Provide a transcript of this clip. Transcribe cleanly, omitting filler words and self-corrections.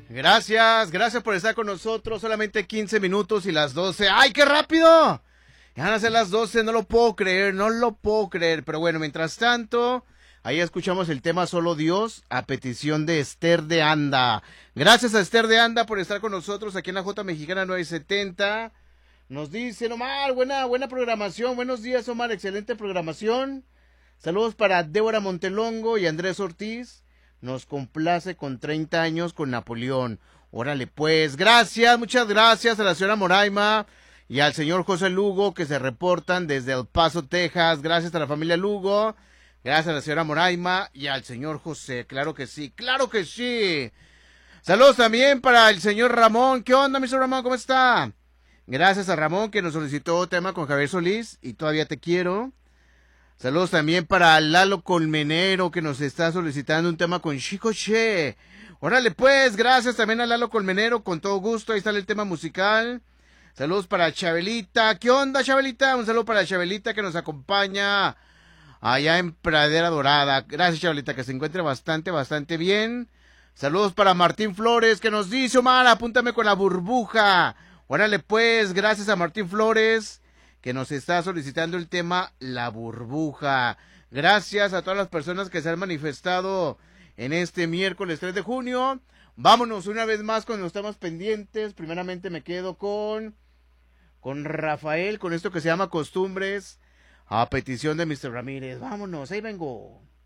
Gracias por estar con nosotros. Solamente 15 minutos y las 12. ¡Ay, qué rápido! Ya van a ser las 12, no lo puedo creer. Pero bueno, mientras tanto, ahí escuchamos el tema Solo Dios a petición de Esther de Anda. Gracias a Esther de Anda por estar con nosotros aquí en la J Mexicana 970. Nos dicen, Omar, buena programación. Buenos días, Omar, excelente programación. Saludos para Débora Montelongo y Andrés Ortiz. Nos complace con 30 años con Napoleón. Órale pues, muchas gracias a la señora Moraima y al señor José Lugo que se reportan desde El Paso, Texas. Gracias a la familia Lugo, gracias a la señora Moraima y al señor José. Claro que sí. Saludos también para el señor Ramón. ¿Qué onda, Mr. Ramón? ¿Cómo está? Gracias a Ramón que nos solicitó tema con Javier Solís y Todavía Te Quiero. Saludos también para Lalo Colmenero que nos está solicitando un tema con Chico Che. Órale pues, gracias también a Lalo Colmenero, con todo gusto, ahí está el tema musical. Saludos para Chabelita. ¿Qué onda, Chabelita? Un saludo para Chabelita que nos acompaña allá en Pradera Dorada. Gracias, Chabelita, que se encuentre bastante bien. Saludos para Martín Flores que nos dice, Omar, apúntame con La Burbuja. Órale pues, gracias a Martín Flores que nos está solicitando el tema La Burbuja. Gracias a todas las personas que se han manifestado en este miércoles 3 de junio. Vámonos una vez más con los temas pendientes. Primeramente me quedo con Rafael, con esto que se llama Costumbres, a petición de Mr. Ramírez. Vámonos, ahí vengo.